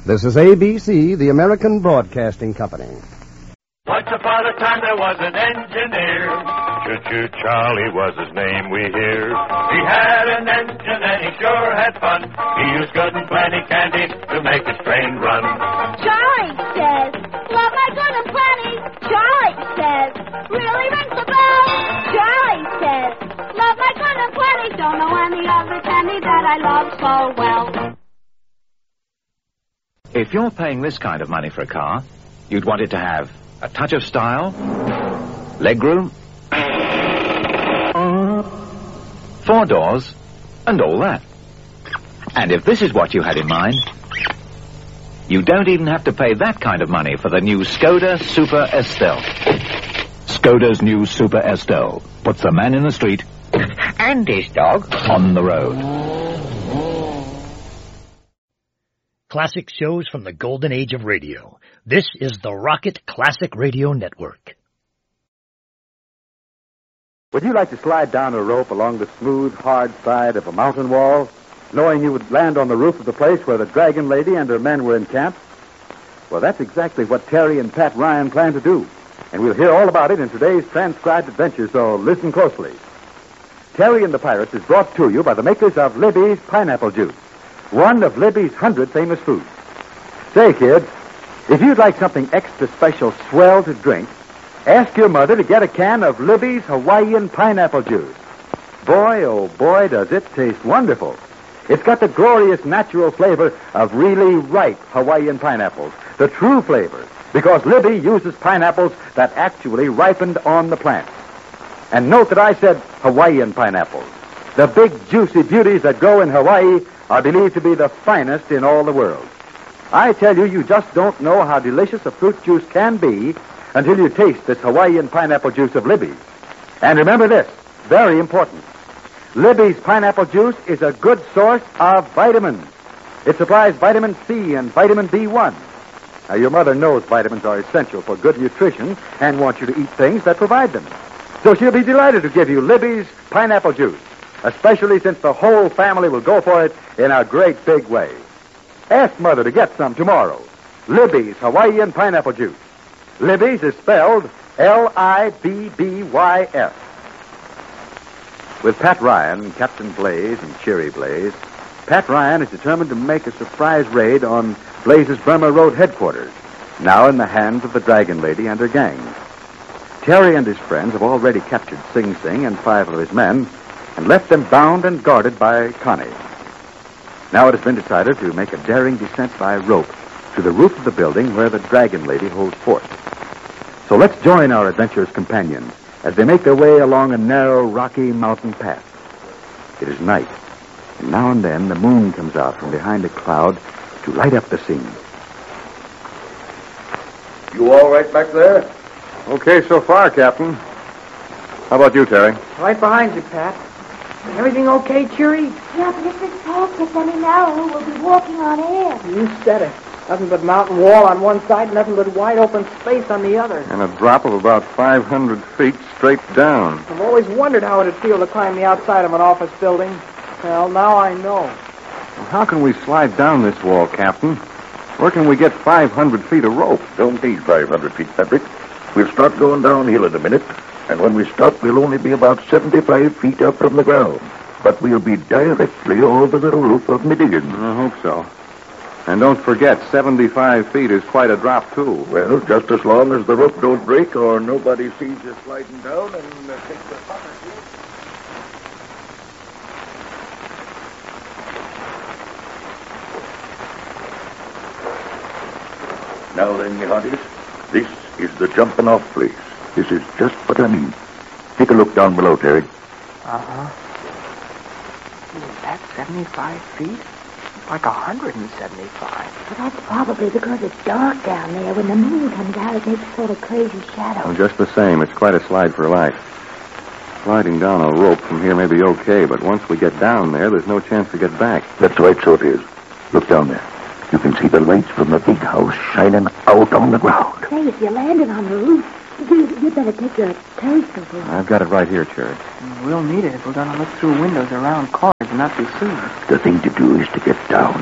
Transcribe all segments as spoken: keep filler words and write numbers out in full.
This is A B C, the American Broadcasting Company. Once upon a time there was an engineer. Choo-choo Charlie was his name, we hear. He had an engine and he sure had fun. He used good and plenty candy to make his train run. Charlie says, love my good and plenty. Charlie says, really rings the bell. Charlie says, love my good and plenty. Don't know any other candy that I love so well. If you're paying this kind of money for a car, you'd want it to have a touch of style, legroom, four doors, and all that. And if this is what you had in mind, you don't even have to pay that kind of money for the new Skoda Super Estelle. Skoda's new Super Estelle puts the man in the street and his dog on the road. Classic shows from the golden age of radio. This is the Rocket Classic Radio Network. Would you like to slide down a rope along the smooth, hard side of a mountain wall, knowing you would land on the roof of the place where the Dragon Lady and her men were encamped? Well, that's exactly what Terry and Pat Ryan plan to do, and we'll hear all about it in today's transcribed adventure, so listen closely. Terry and the Pirates is brought to you by the makers of Libby's Pineapple Juice, one of Libby's hundred famous foods. Say, kids, if you'd like something extra special swell to drink, ask your mother to get a can of Libby's Hawaiian Pineapple Juice. Boy, oh boy, does it taste wonderful. It's got the glorious natural flavor of really ripe Hawaiian pineapples, the true flavor, because Libby uses pineapples that actually ripened on the plant. And note that I said Hawaiian pineapples. The big, juicy beauties that grow in Hawaii are believed to be the finest in all the world. I tell you, you just don't know how delicious a fruit juice can be until you taste this Hawaiian pineapple juice of Libby's. And remember this, very important. Libby's pineapple juice is a good source of vitamins. It supplies vitamin C and vitamin B one. Now, your mother knows vitamins are essential for good nutrition and wants you to eat things that provide them. So she'll be delighted to give you Libby's pineapple juice, especially since the whole family will go for it in a great big way. Ask Mother to get some tomorrow. Libby's Hawaiian Pineapple Juice. Libby's is spelled L I B B Y S. With Pat Ryan, Captain Blaze, and Cherry Blaze, Pat Ryan is determined to make a surprise raid on Blaze's Burma Road headquarters, now in the hands of the Dragon Lady and her gang. Terry and his friends have already captured Sing Sing and five of his men and left them bound and guarded by Connie. Now it has been decided to make a daring descent by rope to the roof of the building where the Dragon Lady holds fort. So let's join our adventurous companions as they make their way along a narrow, rocky mountain path. It is night, and now and then the moon comes out from behind a cloud to light up the scene. You all right back there? Okay so far, Captain. How about you, Terry? Right behind you, Pat. Everything okay, Cheery? Yeah, but if this path gets any narrower, we'll be walking on air. You said it. Nothing but mountain wall on one side, nothing but wide open space on the other. And a drop of about five hundred feet straight down. I've always wondered how it'd feel to climb the outside of an office building. Well, now I know. Well, how can we slide down this wall, Captain? Where can we get five hundred feet of rope? Don't need five hundred feet, Patrick. We'll start going downhill in a minute, and when we stop, we'll only be about seventy-five feet up from the ground. But we'll be directly over the roof of Midigan. I hope so. And don't forget, seventy-five feet is quite a drop, too. Well, just as long as the rope don't break or nobody sees you sliding down and uh, thinks they're following you. Now then, you hearties, this is the jumping off place. This is just what I mean. Take a look down below, Terry. Uh-huh. Is that seventy-five feet? Like one hundred seventy-five. Well, that's probably because it's dark down there. When the moon comes out, it makes sort of crazy shadows. Well, just the same, it's quite a slide for life. Sliding down a rope from here may be okay, but once we get down there, there's no chance to get back. That's right, so it is. Look down there. You can see the lights from the big house shining out on the ground. Say, if you're landing on the roof, you, you better take your telescope in. I've got it right here, Cherry. We'll need it if we're going to look through windows around corners and not be seen. The thing to do is to get down as fast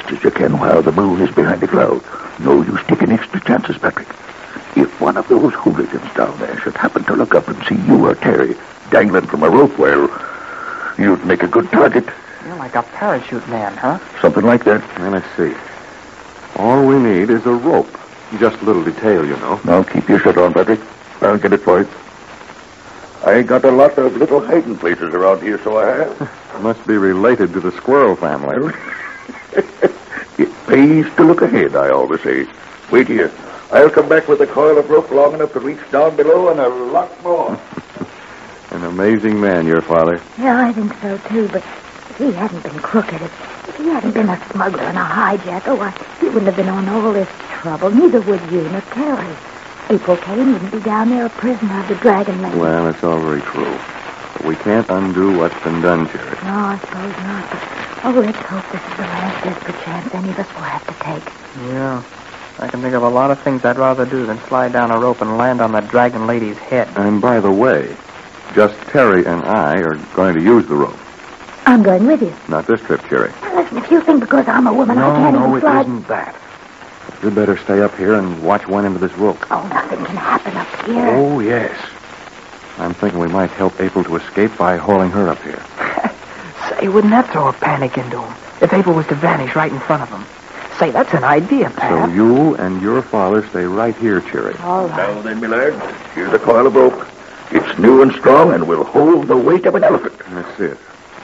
fast as you can while the moon is behind the cloud. No use taking extra chances, Patrick. If one of those hooligans down there should happen to look up and see you or Terry dangling from a rope, well, you'd make a good target. You're like a parachute man, huh? Something like that. Now, let's see. All we need is a rope. Just a little detail, you know. Now, keep your shirt on, Patrick. I'll get it for you. I got a lot of little hiding places around here, so I have. Must be related to the squirrel family. It pays to look ahead, I always say. Wait here. I'll come back with a coil of rope long enough to reach down below and a lot more. An amazing man, your father. Yeah, I think so, too, but if he hadn't been crooked, if, if he hadn't been a smuggler and a hijacker, why, he wouldn't have been on all this trouble. Neither would you nor Terry. April Kane wouldn't be down there a prisoner of the Dragon Lady. Well, it's all very true. But we can't undo what's been done, Jerry. No, I suppose not, but, oh, let's hope this is the last desperate chance any of us will have to take. Yeah. I can think of a lot of things I'd rather do than slide down a rope and land on the Dragon Lady's head. And by the way, just Terry and I are going to use the rope. I'm going with you. Not this trip, Jerry. Now, listen, if you think because I'm a woman no, I can't no, even it slide... isn't that. You'd better stay up here and watch one end of this rope. Oh, nothing can happen up here. Oh, yes. I'm thinking we might help April to escape by hauling her up here. Say, wouldn't that throw a panic into him if April was to vanish right in front of him? Say, that's an idea, Pat. So you and your father stay right here, Cherry. All right. Now then, my lad, here's a coil of rope. It's new and strong and will hold the weight of an elephant. That's it.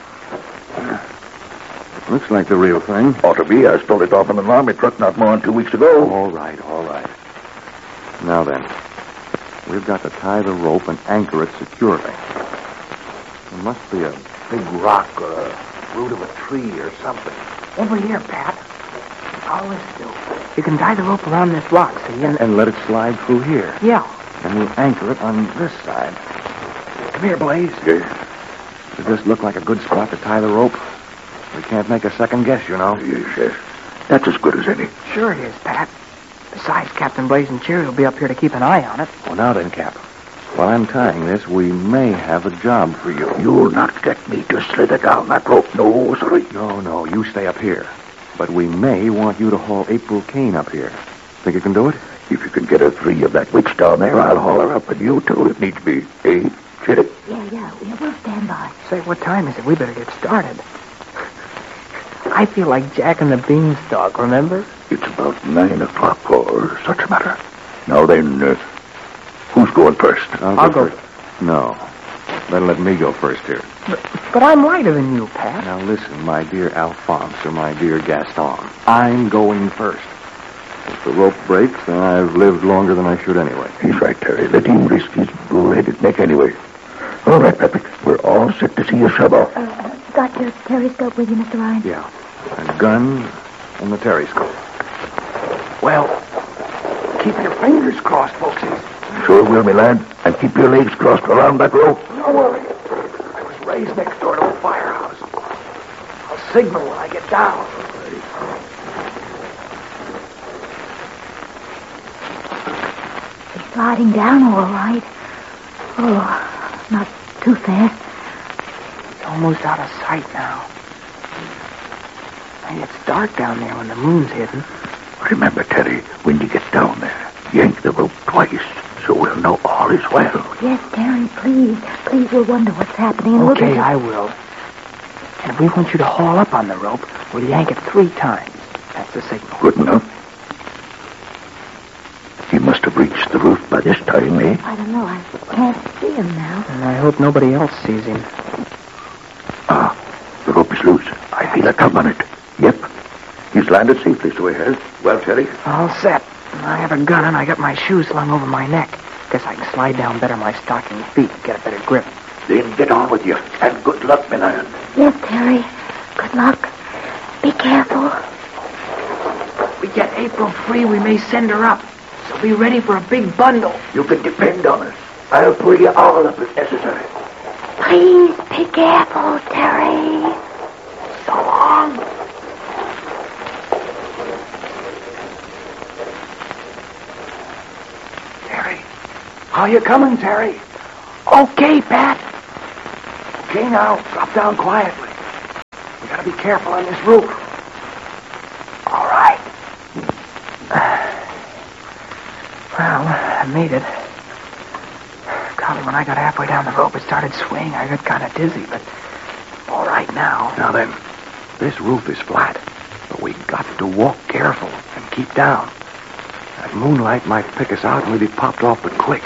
Looks like the real thing. Ought to be. I stole it off in an army truck not more than two weeks ago. All right, all right. Now then, we've got to tie the rope and anchor it securely. There must be a big rock or a root of a tree or something. Over here, Pat. All this do. You can tie the rope around this rock, see? And, and let it slide through here. Yeah. And we'll anchor it on this side. Come here, Blaze. Yes. Does this look like a good spot to tie the rope? We can't make a second guess, you know. Yes, yes. That's as good as any. Sure it is, Pat. Besides, Captain Blaze and Cherry will be up here to keep an eye on it. Well, now then, Cap. While I'm tying this, we may have a job for you. You'll not get me to slither down that rope. No, sorry. No, no, you stay up here. But we may want you to haul April Kane up here. Think you can do it? If you can get her free of that witch down there, I'll haul her up, and you too, if needs be. Eh, Cherry? Yeah, yeah, yeah, we'll stand by. Say, what time is it? We better get started. I feel like Jack and the Beanstalk, remember? It's about nine o'clock or such a matter. Now then, uh, who's going first? I'll, I'll go, go. first. No. Better let me go first here. But, but I'm lighter than you, Pat. Now listen, my dear Alphonse or my dear Gaston. I'm going first. If the rope breaks, then I've lived longer than I should anyway. He's right, Terry. Let him risk his bull-headed neck anyway. All right, Patrick. We're all set to see you shove off. Uh, got your periscope with you, Mister Ryan? Yeah. A gun and the periscope. Well, keep your fingers crossed, folksies. Sure will, my lad. And keep your legs crossed around that rope. Don't worry. I was raised next door to a firehouse. I'll signal when I get down. He's sliding down all right. Oh, not too fast. It's almost out of sight now. And it's dark down there when the moon's hidden. Remember, Terry, when you get down there, yank the rope twice, so we'll know all is well. Yes, Terry, please. Please, we'll wonder what's happening. And Okay, we'll be... I will. And we want you to haul up on the rope. We'll yank it three times. That's the signal. Good enough. He must have reached the roof by this time, eh? I don't know. I can't see him now. And I hope nobody else sees him. Ah, the rope is loose. I feel a tug on it. Yep. He's landed safely, so he has. Well, Terry? All set. I have a gun and I got my shoes slung over my neck. Guess I can slide down better my stocking feet and get a better grip. Then get on with you. And good luck, my lad. Yes, Terry. Good luck. Be careful. We get April free, we may send her up. So be ready for a big bundle. You can depend on us. I'll pull you all up if necessary. Please be careful, Terry. So long. Terry. How you coming, Terry? Okay, Pat. Okay, now, drop down quietly. We gotta be careful on this roof. made it. Golly, when I got halfway down the rope, it started swaying. I got kind of dizzy, but all right now. Now then, this roof is flat, but we got to walk careful and keep down. That moonlight might pick us out and we'd be popped off but quick.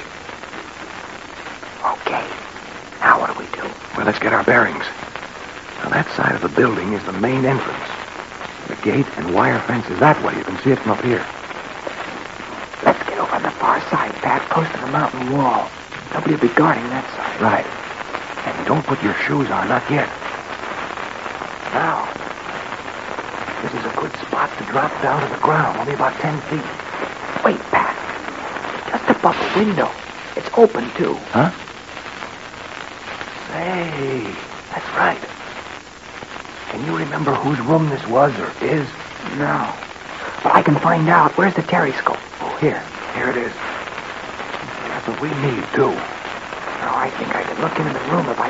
Okay. Now what do we do? Well, let's get our bearings. Now, that side of the building is the main entrance. The gate and wire fence is that way. You can see it from up here. Let's get over on the far side, Pat, close to the mountain wall. Nobody will be guarding that side. Right. And don't put your shoes on, not yet. Now, this is a good spot to drop down to the ground, only about ten feet. Wait, Pat. Just above the window. It's open, too. Huh? Say, that's right. Can you remember whose room this was or is? No. But I can find out. Where's the Terryscope? Oh, here. Here it is. That's what we need, too. Oh, I think I could look into the room if I